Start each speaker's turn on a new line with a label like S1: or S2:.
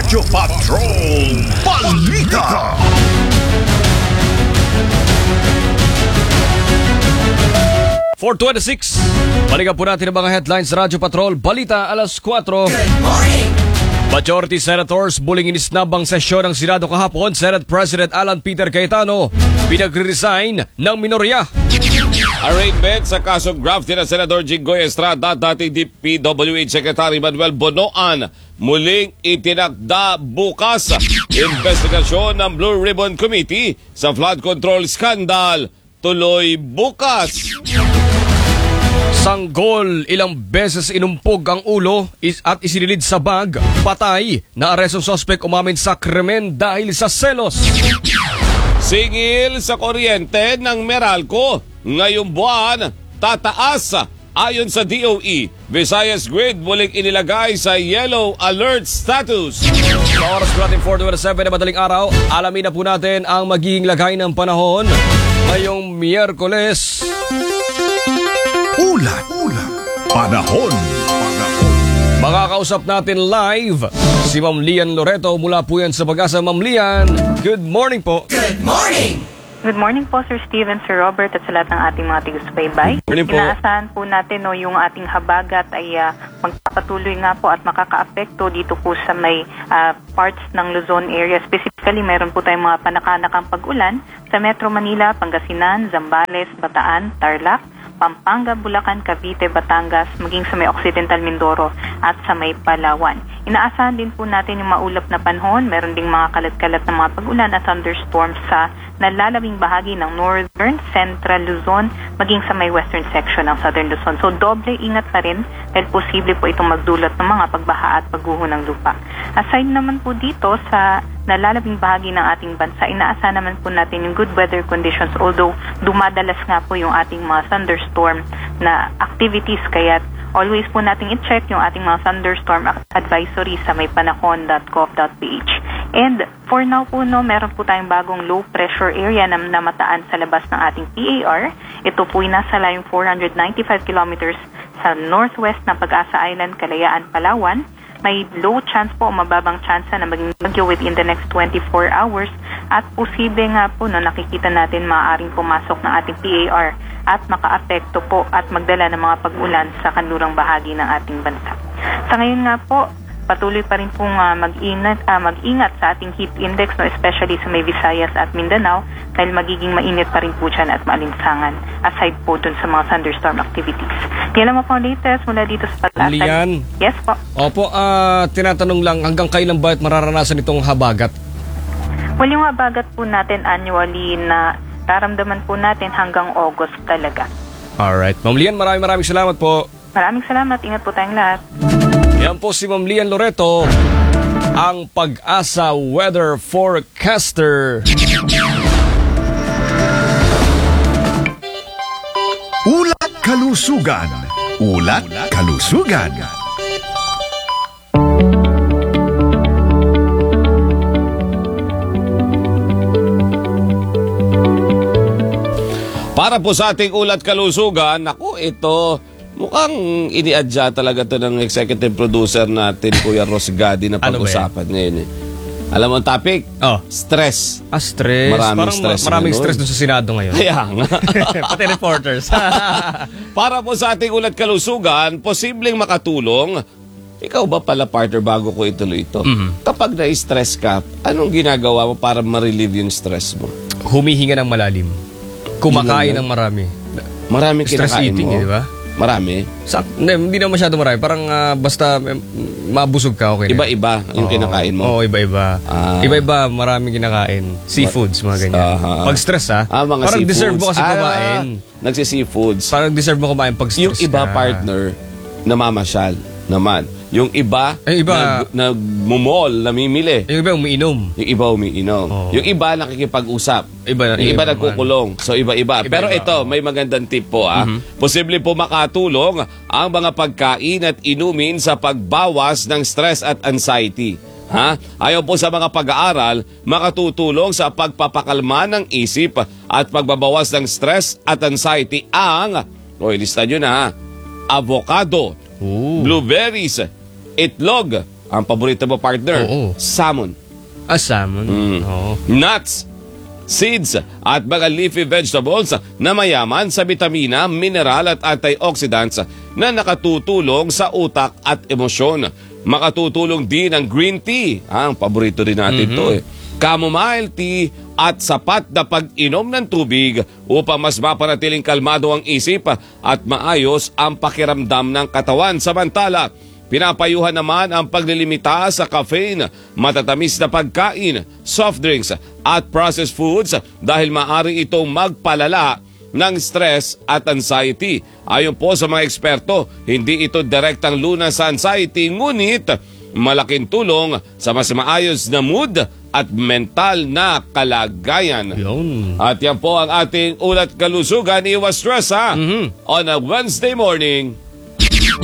S1: Radyo Patrol Balita. For 26, balikan po natin ang mga headlines sa Radyo Patrol Balita alas 4. Good morning! Majority Senators buling inisnab ang sesyon ng Senado kahapon. Senate President Alan Peter Cayetano pinagre-resign ng minorya.
S2: Arraignment sa kasong graft ni Senador Jinggoy Estrada, dating DPWH Secretary Manuel Bonoan, muling itinakda bukas. Investigasyon ng Blue Ribbon Committee sa flood control scandal tuloy bukas.
S1: Sanggol, ilang beses inumpog ang ulo at isinilid sa bag. Patay, naarestong suspect umamin sa krimen dahil sa selos.
S2: Singil sa kuryente ng Meralco, ngayong buwan tataas. Ayon sa DOE, Visayas Grid muling inilagay sa yellow alert status.
S1: Sa oras po natin 4:27 na madaling araw, alamin na po natin ang magiging lagay ng panahon ngayong Miyerkules.
S3: Ulat. Panahon.
S1: Makakausap natin live si Ma'am Lian Loreto mula po yan sa Pag-asa. Ma'am Lian, good morning po.
S4: Good morning! Good morning po, Sir Steven, Sir Robert, at sa lahat ng ating mga tigasubaybay.
S1: Morning po.
S4: Inaasahan po natin yung ating habagat ay magpapatuloy nga po at makaka-apekto dito po sa may parts ng Luzon area. Specifically, meron po tayong mga panakanakang pag-ulan sa Metro Manila, Pangasinan, Zambales, Bataan, Tarlac, Pampanga, Bulacan, Cavite, Batangas, maging sa may Occidental Mindoro at sa may Palawan. Inaasahan din po natin yung maulap na panahon. Meron ding mga kalat-kalat na mga pag-ulan at thunderstorms sa nalalabing bahagi ng Northern, Central Luzon, maging sa may Western section ng Southern Luzon. So, doble ingat pa rin dahil posible po itong magdulot ng mga pagbaha at pagguho ng lupa. Aside naman po dito sa nalalabing bahagi ng ating bansa, inaasahan naman po natin yung good weather conditions, although dumadalas nga po yung ating mga thunderstorm na activities, kaya always po nating i-check yung ating mga thunderstorm advisory sa maypanahon.gov.ph. And for now po, meron po tayong bagong low pressure area na namataan sa labas ng ating PAR. Ito po ay nasa layong 495 kilometers sa northwest ng Pag-asa Island, Kalayaan, Palawan. May low chance po o mababang chance na maging bagyo within the next 24 hours at posible nga po nakikita natin maaaring pumasok ng ating PAR at makaapekto po at magdala ng mga pag-ulan sa kanlurang bahagi ng ating bansa. Sa ngayon nga po, patuloy pa rin pong mag-ingat sa ating heat index, especially sa may Visayas at Mindanao, dahil magiging mainit pa rin po dyan at maalinsangan aside po dun sa mga thunderstorm activities. Yan lang po ang latest mula dito sa Pag-asa.
S1: Lian.
S4: Yes po.
S1: Opo, tinatanong lang, hanggang kailan ba mararanasan itong habagat?
S4: Well, yung habagat po natin annually na taramdaman po natin hanggang August talaga.
S1: Alright. Ma'am Lian, maraming salamat po.
S4: Maraming salamat. Ingat po tayong lahat.
S1: Yan po si Ma'am Lian Loreto, ang Pag-asa Weather Forecaster.
S3: Ulat kalusugan. Ulat kalusugan.
S2: Para po sa ating ulat kalusugan, naku, ito mukhang iniadya talaga to ng executive producer natin, Kuya Ros Gadi, na pag-usapan ngayon. Alam mo ang topic?
S1: Oh.
S2: Stress.
S1: Stress.
S2: Maraming
S1: Parang
S2: stress.
S1: maraming stress doon sa Senado ngayon.
S2: Kaya nga.
S1: Pati reporters.
S2: Para po sa ating ulat kalusugan, posibleng makatulong. Ikaw ba pala, partner, bago ko ituloy ito? Kapag na-stress ka, anong ginagawa mo para ma-relieve yung stress mo?
S1: Humihinga ng malalim. Kumakain ng marami.
S2: Maraming
S1: Stress
S2: kinakain
S1: eating,
S2: mo.
S1: di ba?
S2: Marami.
S1: Hindi na masyado marami. Parang basta mabusog ka, okay na.
S2: Iba-iba yung kinakain mo.
S1: Oo, iba-iba. Iba-iba, maraming kinakain. Seafoods, mga ganyan. Pag stress,
S2: mga
S1: parang
S2: seafoods.
S1: deserve mo kasi kumain.
S2: Nagsi-seafoods.
S1: Parang deserve mo kumain pag stress
S2: Yung iba,
S1: ka.
S2: partner, namamasyal naman. Yung iba, nagmumol, namimili.
S1: Yung iba umiinom.
S2: Yung iba umiinom.
S1: Oo.
S2: Yung iba nakikipag-usap.
S1: Yung
S2: iba nagkukulong. So iba-iba. Pero ito, may magandang tip po. Posible po makatulong ang mga pagkain at inumin sa pagbawas ng stress at anxiety. Ayon po sa mga pag-aaral, makatutulong sa pagpapakalma ng isip at pagbabawas ng stress at anxiety ang, ilista nyo na, avocado, blueberries, itlog, Ang paborito mo, partner?
S1: Oo.
S2: Salmon.
S1: Salmon. Oo.
S2: Nuts, seeds at mga leafy vegetables na mayaman sa bitamina, mineral at antioxidants na nakatutulong sa utak at emosyon. Makatutulong din ang green tea. Ang paborito rin natin to eh. Chamomile tea at sapat na pag-inom ng tubig upang mas mapanatiling kalmado ang isip at maayos ang pakiramdam ng katawan. Samantala, pinapayuhan naman ang paglilimita sa caffeine, matatamis na pagkain, soft drinks at processed foods dahil maaari itong magpalala ng stress at anxiety. Ayon po sa mga eksperto, hindi ito direktang lunas sa anxiety, ngunit malaking tulong sa mas maayos na mood at mental na kalagayan.
S1: Yun.
S2: At yan po ang ating ulat kalusugan. Iwas stress ha! On a Wednesday morning.